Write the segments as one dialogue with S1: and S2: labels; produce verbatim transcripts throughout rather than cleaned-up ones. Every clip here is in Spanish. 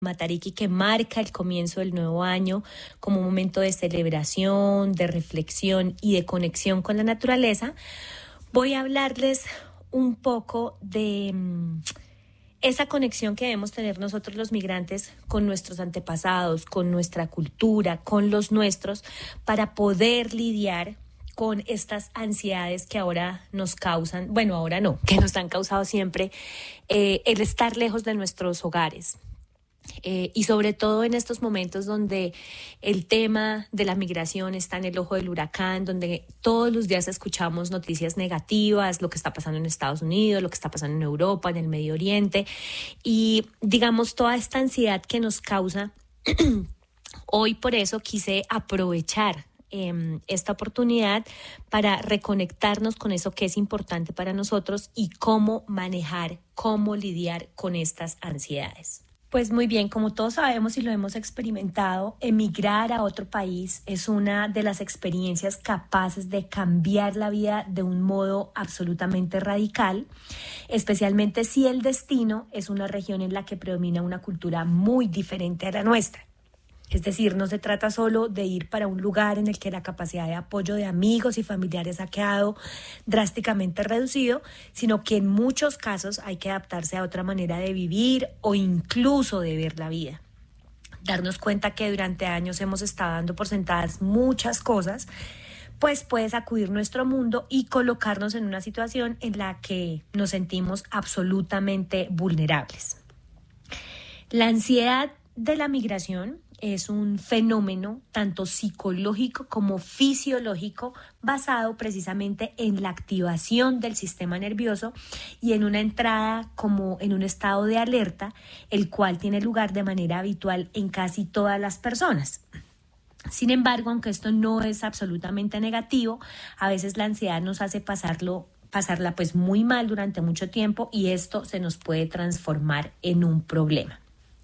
S1: Matariki, que marca el comienzo del nuevo año como un momento de celebración, de reflexión y de conexión con la naturaleza, voy a hablarles un poco de um, esa conexión que debemos tener nosotros los migrantes con nuestros antepasados, con nuestra cultura, con los nuestros, para poder lidiar con estas ansiedades que ahora nos causan, bueno, ahora no, que nos han causado siempre eh, el estar lejos de nuestros hogares. Eh, y sobre todo en estos momentos donde el tema de la migración está en el ojo del huracán, donde todos los días escuchamos noticias negativas, lo que está pasando en Estados Unidos, lo que está pasando en Europa, en el Medio Oriente, y digamos toda esta ansiedad que nos causa. Hoy por eso quise aprovechar eh, esta oportunidad para reconectarnos con eso que es importante para nosotros y cómo manejar, cómo lidiar con estas ansiedades. Pues muy bien, como todos sabemos y lo hemos experimentado, emigrar a otro país es una de las experiencias capaces de cambiar la vida de un modo absolutamente radical, especialmente si el destino es una región en la que predomina una cultura muy diferente a la nuestra. Es decir, no se trata solo de ir para un lugar en el que la capacidad de apoyo de amigos y familiares ha quedado drásticamente reducido, sino que en muchos casos hay que adaptarse a otra manera de vivir o incluso de ver la vida. Darnos cuenta que durante años hemos estado dando por sentadas muchas cosas, pues puede sacudir nuestro mundo y colocarnos en una situación en la que nos sentimos absolutamente vulnerables. La ansiedad de la migración es un fenómeno tanto psicológico como fisiológico basado precisamente en la activación del sistema nervioso y en una entrada como en un estado de alerta, el cual tiene lugar de manera habitual en casi todas las personas. Sin embargo, aunque esto no es absolutamente negativo, a veces la ansiedad nos hace pasarlo pasarla pues muy mal durante mucho tiempo y esto se nos puede transformar en un problema.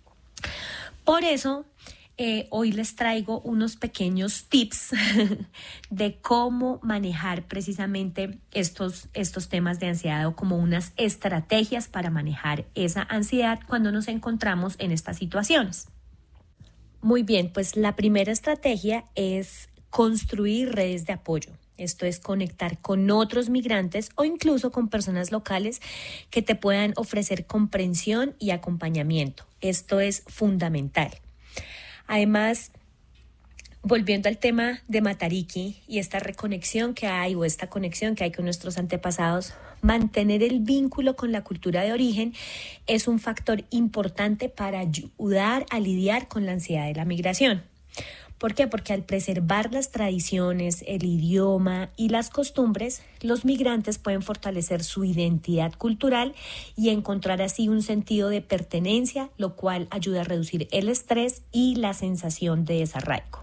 S1: Por eso, Eh, hoy les traigo unos pequeños tips de cómo manejar precisamente estos, estos temas de ansiedad o como unas estrategias para manejar esa ansiedad cuando nos encontramos en estas situaciones. Muy bien, pues la primera estrategia es construir redes de apoyo. Esto es conectar con otros migrantes o incluso con personas locales que te puedan ofrecer comprensión y acompañamiento. Esto es fundamental. Además, volviendo al tema de Matariki y esta reconexión que hay o esta conexión que hay con nuestros antepasados, mantener el vínculo con la cultura de origen es un factor importante para ayudar a lidiar con la ansiedad de la migración. ¿Por qué? Porque al preservar las tradiciones, el idioma y las costumbres, los migrantes pueden fortalecer su identidad cultural y encontrar así un sentido de pertenencia, lo cual ayuda a reducir el estrés y la sensación de desarraigo.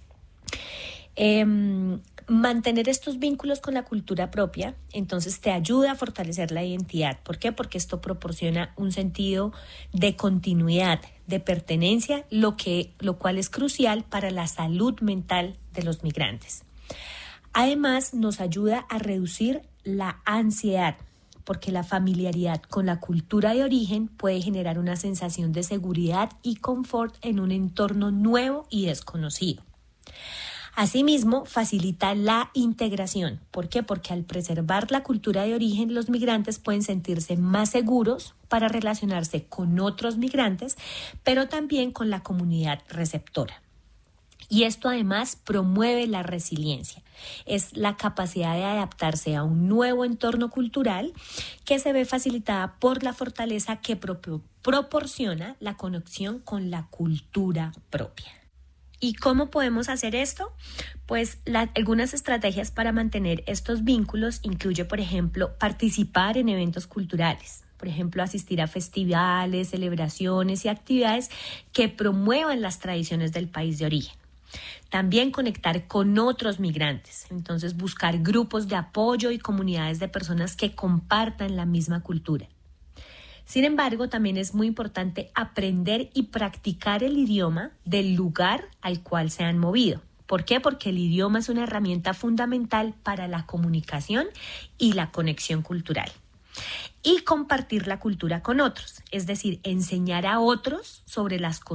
S1: Eh, mantener estos vínculos con la cultura propia, entonces te ayuda a fortalecer la identidad. ¿Por qué? Porque esto proporciona un sentido de continuidad, de pertenencia, lo que, lo cual es crucial para la salud mental de los migrantes. Además, nos ayuda a reducir la ansiedad, porque la familiaridad con la cultura de origen puede generar una sensación de seguridad y confort en un entorno nuevo y desconocido. Asimismo, facilita la integración. ¿Por qué? Porque al preservar la cultura de origen, los migrantes pueden sentirse más seguros para relacionarse con otros migrantes, pero también con la comunidad receptora. Y esto además promueve la resiliencia. Es la capacidad de adaptarse a un nuevo entorno cultural que se ve facilitada por la fortaleza que pro- proporciona la conexión con la cultura propia. ¿Y cómo podemos hacer esto? Pues la, algunas estrategias para mantener estos vínculos incluye, por ejemplo, participar en eventos culturales. Por ejemplo, asistir a festivales, celebraciones y actividades que promuevan las tradiciones del país de origen. También conectar con otros migrantes. Entonces, buscar grupos de apoyo y comunidades de personas que compartan la misma cultura. Sin embargo, también es muy importante aprender y practicar el idioma del lugar al cual se han movido. ¿Por qué? Porque el idioma es una herramienta fundamental para la comunicación y la conexión cultural. y compartir la cultura con otros, es decir, enseñar a otros sobre las